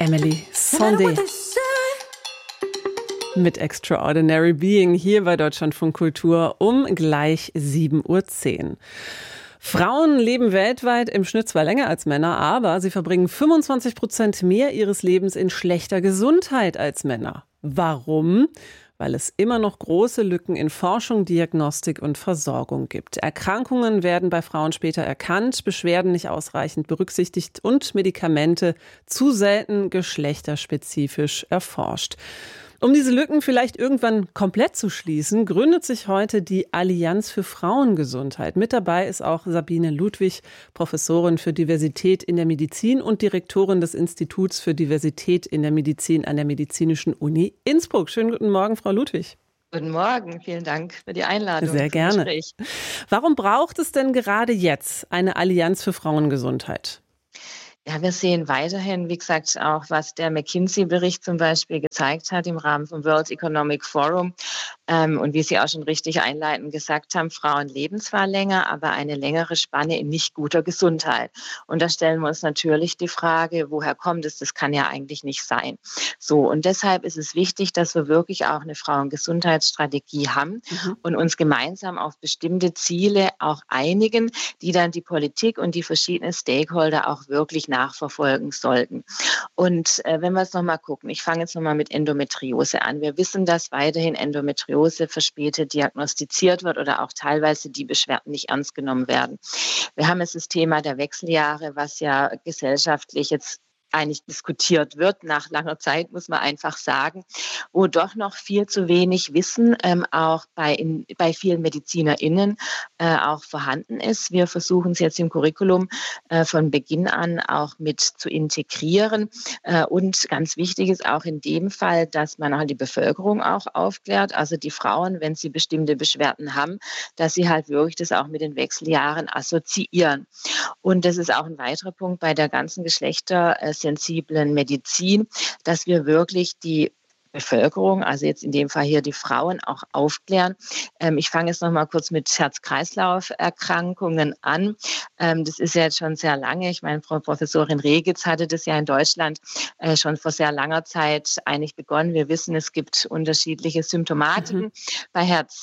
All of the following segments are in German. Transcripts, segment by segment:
Emily Sandé mit Extraordinary Being hier bei Deutschlandfunk Kultur um gleich 7:10 Uhr. Frauen leben weltweit im Schnitt zwar länger als Männer, aber sie verbringen 25% mehr ihres Lebens in schlechter Gesundheit als Männer. Warum? Weil es immer noch große Lücken in Forschung, Diagnostik und Versorgung gibt. Erkrankungen werden bei Frauen später erkannt, Beschwerden nicht ausreichend berücksichtigt und Medikamente zu selten geschlechterspezifisch erforscht. Um diese Lücken vielleicht irgendwann komplett zu schließen, gründet sich heute die Allianz für Frauengesundheit. Mit dabei ist auch Sabine Ludwig, Professorin für Diversität in der Medizin und Direktorin des Instituts für Diversität in der Medizin an der Medizinischen Uni Innsbruck. Schönen guten Morgen, Frau Ludwig. Guten Morgen, vielen Dank für die Einladung. Sehr gerne. Warum braucht es denn gerade jetzt eine Allianz für Frauengesundheit? Ja, wir sehen weiterhin, wie gesagt, auch was der McKinsey-Bericht zum Beispiel gezeigt hat im Rahmen vom World Economic Forum. Und wie Sie auch schon richtig einleitend gesagt haben, Frauen leben zwar länger, aber eine längere Spanne in nicht guter Gesundheit. Und da stellen wir uns natürlich die Frage, woher kommt es? Das kann ja eigentlich nicht sein. So, und deshalb ist es wichtig, dass wir wirklich auch eine Frauengesundheitsstrategie haben und uns gemeinsam auf bestimmte Ziele auch einigen, die dann die Politik und die verschiedenen Stakeholder auch wirklich nachverfolgen sollten. Und wenn wir jetzt nochmal gucken, ich fange jetzt nochmal mit Endometriose an. Wir wissen, dass weiterhin Endometriose verspätet diagnostiziert wird oder auch teilweise die Beschwerden nicht ernst genommen werden. Wir haben jetzt das Thema der Wechseljahre, was ja gesellschaftlich jetzt eigentlich diskutiert wird, nach langer Zeit, muss man einfach sagen, wo doch noch viel zu wenig Wissen auch bei vielen MedizinerInnen auch vorhanden ist. Wir versuchen es jetzt im Curriculum von Beginn an auch mit zu integrieren. Und ganz wichtig ist auch in dem Fall, dass man halt die Bevölkerung auch aufklärt, also die Frauen, wenn sie bestimmte Beschwerden haben, dass sie halt wirklich das auch mit den Wechseljahren assoziieren. Und das ist auch ein weiterer Punkt bei der ganzen geschlechtersensiblen Medizin, dass wir wirklich die Bevölkerung, also jetzt in dem Fall hier die Frauen, auch aufklären. Ich fange jetzt noch mal kurz mit Herz-Kreislauf-Erkrankungen an. Das ist ja jetzt schon sehr lange. Ich meine, Frau Professorin Regitz hatte das ja in Deutschland schon vor sehr langer Zeit eigentlich begonnen. Wir wissen, es gibt unterschiedliche Symptomatiken bei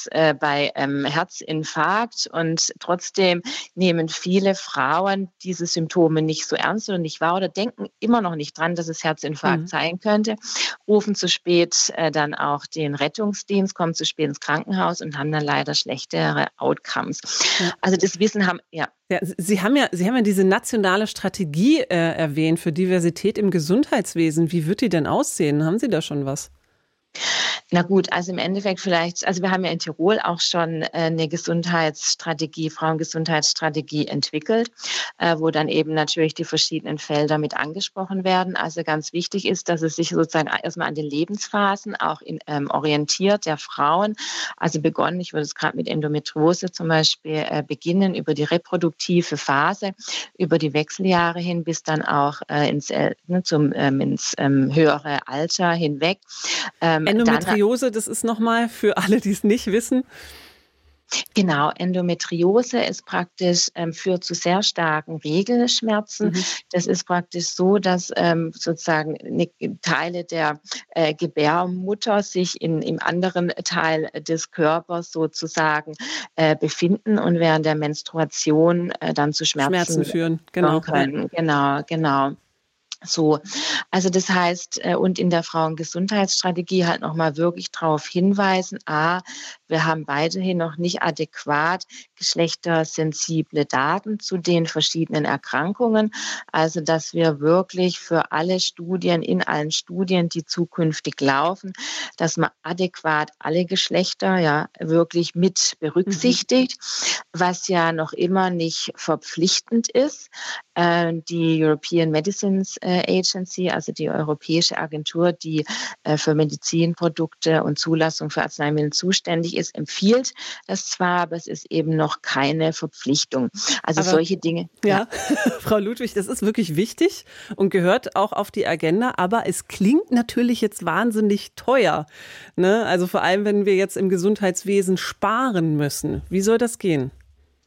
Herzinfarkt und trotzdem nehmen viele Frauen diese Symptome nicht so ernst oder nicht wahr oder denken immer noch nicht dran, dass es Herzinfarkt sein könnte, rufen zu spät dann auch den Rettungsdienst, kommen zu spät ins Krankenhaus und haben dann leider schlechtere Outcomes. Ja. Also das Wissen haben, ja. Ja, Sie haben ja diese nationale Strategie erwähnt für Diversität im Gesundheitswesen. Wie wird die denn aussehen? Haben Sie da schon was? Na gut, also im Endeffekt vielleicht, also wir haben ja in Tirol auch schon eine Gesundheitsstrategie, Frauengesundheitsstrategie entwickelt, wo dann eben natürlich die verschiedenen Felder mit angesprochen werden. Also ganz wichtig ist, dass es sich sozusagen erstmal an den Lebensphasen auch orientiert der Frauen. Also begonnen, ich würde es gerade mit Endometriose zum Beispiel beginnen, über die reproduktive Phase, über die Wechseljahre hin bis dann auch ins höhere Alter hinweg. Endometriose, das ist nochmal für alle, die es nicht wissen. Genau, Endometriose ist praktisch, führt zu sehr starken Regelschmerzen. Das ist praktisch so, dass sozusagen Teile der Gebärmutter sich im anderen Teil des Körpers sozusagen befinden und während der Menstruation dann zu Schmerzen führen können. Genau. So, also das heißt, und in der Frauengesundheitsstrategie halt nochmal wirklich darauf hinweisen, wir haben weiterhin noch nicht adäquat geschlechtersensible Daten zu den verschiedenen Erkrankungen. Also, dass wir wirklich für alle Studien, in allen Studien, die zukünftig laufen, dass man adäquat alle Geschlechter ja wirklich mit berücksichtigt, was ja noch immer nicht verpflichtend ist. Die European Medicines Agency, also die Europäische Agentur, die für Medizinprodukte und Zulassung für Arzneimittel zuständig ist, empfiehlt das zwar, aber es ist eben noch keine Verpflichtung. Also aber, solche Dinge. Ja, Frau Ludwig, das ist wirklich wichtig und gehört auch auf die Agenda, aber es klingt natürlich jetzt wahnsinnig teuer. Ne? Also vor allem, wenn wir jetzt im Gesundheitswesen sparen müssen. Wie soll das gehen?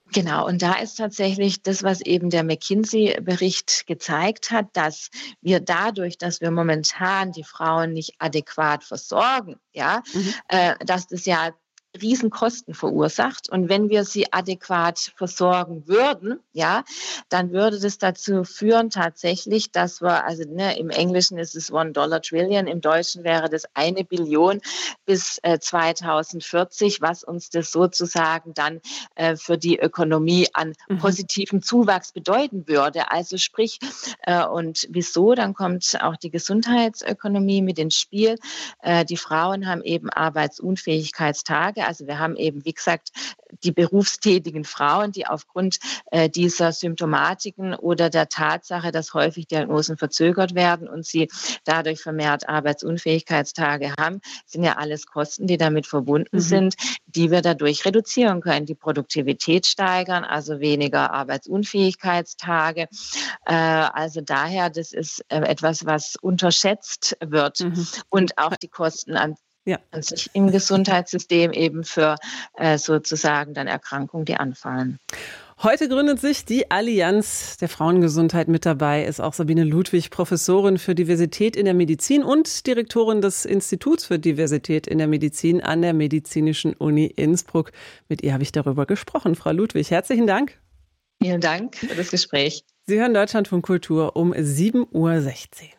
Genau, und da ist tatsächlich das, was eben der McKinsey-Bericht gezeigt hat, dass wir dadurch, dass wir momentan die Frauen nicht adäquat versorgen, ja, Mhm. dass das ja Riesenkosten verursacht. Und wenn wir sie adäquat versorgen würden, ja, dann würde das dazu führen tatsächlich, dass wir, also im Englischen ist es $1 Trillion, im Deutschen wäre das 1 Billion bis 2040, was uns das sozusagen dann für die Ökonomie an Mhm. positiven Zuwachs bedeuten würde. Also sprich, und wieso? Dann kommt auch die Gesundheitsökonomie mit ins Spiel. Die Frauen haben eben Arbeitsunfähigkeitstage. Also wir haben eben, wie gesagt, die berufstätigen Frauen, die aufgrund dieser Symptomatiken oder der Tatsache, dass häufig Diagnosen verzögert werden und sie dadurch vermehrt Arbeitsunfähigkeitstage haben, sind ja alles Kosten, die damit verbunden Mhm. sind, die wir dadurch reduzieren können. Die Produktivität steigern, also weniger Arbeitsunfähigkeitstage. Also daher, das ist etwas, was unterschätzt wird Mhm. und auch die Kosten an Ja. sich im Gesundheitssystem eben für sozusagen dann Erkrankungen, die anfallen. Heute gründet sich die Allianz der Frauengesundheit. Mit dabei ist auch Sabine Ludwig, Professorin für Diversität in der Medizin und Direktorin des Instituts für Diversität in der Medizin an der Medizinischen Uni Innsbruck. Mit ihr habe ich darüber gesprochen. Frau Ludwig, herzlichen Dank. Vielen Dank für das Gespräch. Sie hören Deutschlandfunk Kultur um 7:16 Uhr.